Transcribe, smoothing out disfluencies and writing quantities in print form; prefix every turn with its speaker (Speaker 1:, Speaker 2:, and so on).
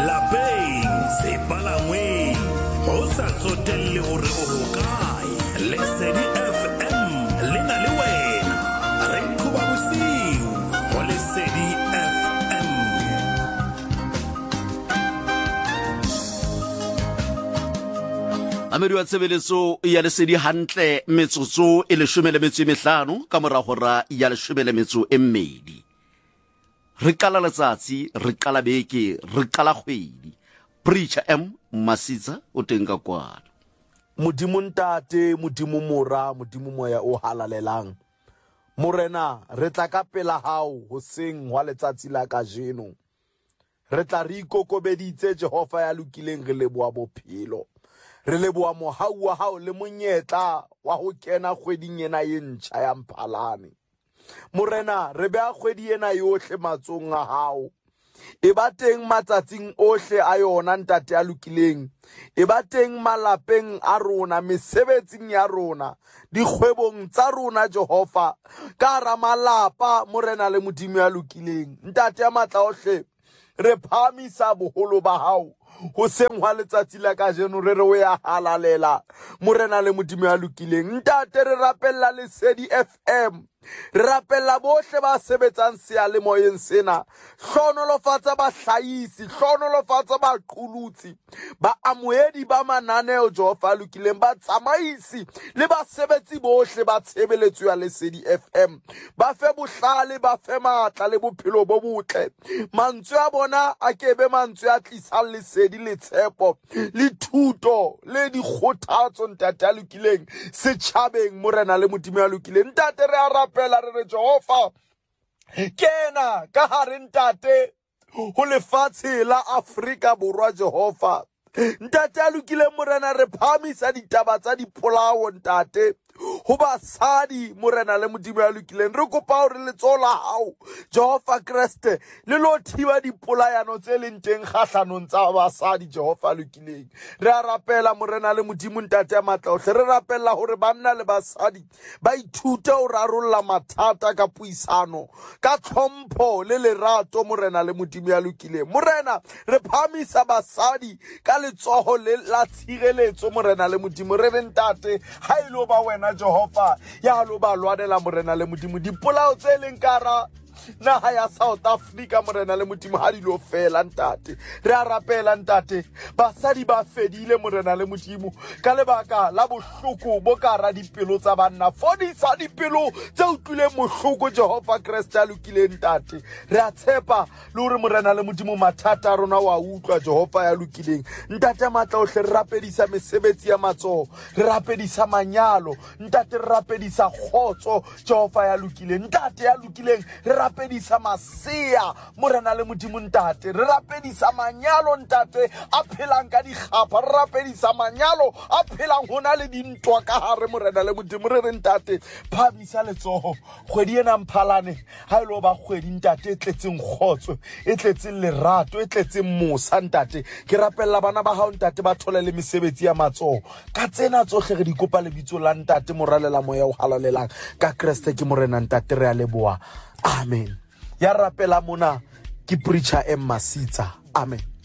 Speaker 1: lapeng sepalangweng go sa tsotelle gore o hokae. Lesedi FM le na le wena re qhuba bosiu go Lesedi FM.
Speaker 2: Amedi wa tshebeletso ya Lesedi hantle metsotso e 15 ka morago ra ya 12. Re kala letsatsi, re kala beke, re kala kgwedi. Preacher M Masitsa o teng ka kwana.
Speaker 3: Modimo ntate, modimo mora, modimo moya o halalelang. Morena re tla ka pela hao hoseng wa letsatsi la kajeno. Re tla re ikokobeditse Jehova ya lokileng re leboa bophelo. Re leboa mohau wa hao le monyetla wa ho kena kgweding ena e ntjha ya Mphalane. Morena re bea kgwedi ena yohle matsong a hao. E ba teng matsatsing ohle a yona ntate ya lokileng. E ba teng malapeng a rona, mesebetsing ya rona, dikgwebong tsa rona Jehova, ka hara malapa morena le modimo ya lokileng. Ntate ya matla ohle, re phamisa boholo ba hao. Hoseng wa letsatsi la kajeno re re o ya halalela morena le modimo ya lokileng. Ntate re rapella Lesedi FM, re rapella bohle ba sebetsang seyalemoyeng sena. Hlonolofatsa bahlahisi, hlonolofatsa baqolotsi, ba amohedi ba mananeo Jehova lokileng, ba tsamaisi le basebetsi bohle ba tshebeletso ya Lesedi FM. Ba fe bohlale, ba fe matla le bophelo bo botle. Mantswe a bona a kebe mantswe a tlisang lesedi le tshepo le thuto le dikgothatso ntate ya lokileng setjhabeng morena le modimo ya lokileng. Ntate re a rapela re re Jehova kena ka hare ntate ho lefatshe la Afrika Borwa Jehova. Ntate ya lokileng morena re phamisa ditaba tsa dipolao ntate ho basadi morena le modimo ya lokileng. Re kopa hore letsoho la hao Jehova Kriste le lo thiba dipolayano tse leng teng kgahlanong tsa basadi Jehova lokileng. Re a rapela morena le modimo ntate ya matla ohle, re rapella hore banna le basadi ba ithute ho rarolla mathata ka puisano, ka tlhompho le lerato morena le modimo ya lokileng. Morena re phamisa basadi ka letsoho le la tshireletso morena le modimo. Re re ntate ha ilo ba wena Jehova ya lo ba lwanela morena le modimo dipolao tse leng kara naha ya South Africa morena le modimo ha di lo fela ntate. Re a rapela ntate basadi ba fedile morena le modimo ka lebaka la bohloko bo ka ra dipelo tsa banna. Fodisa dipelo tse utlwileng mohloko Jehova Kriste ya lokileng ntate. Re a tshepa le hore morena le modimo mathata a rona wa utlwa Jehova ya lokileng. Ntate matla ohle re rapedisa mesebetsi ya matsoho, re rapedisa manyalo ntate, re rapedisa khotso Jehova ya lokileng. Ntate ya lokileng re rapedisa masea morena le modimo ntate, re rapedisa manyalo ntate a phelang ka dikgapa, re rapedisa manyalo a phelang hona le dintwa ka hare morena le modimo. Re re ntate phamisa letsoho kgwedi ena Mphalane ha ilo ba kgwedi ntate e tletseng khotso, e tletseng lerato, e tletseng mosa ntate. Ke rapella bana ba hao ntate ba thole le mesebetsi ya matsoho ka tsena tsohle re di kopa lebitso la ntate moralela moya o halalelang ka Kriste ke morena ntate. Re a leboha. Amen. Ya rapela mona ke Preacher M Masitsa. Amen.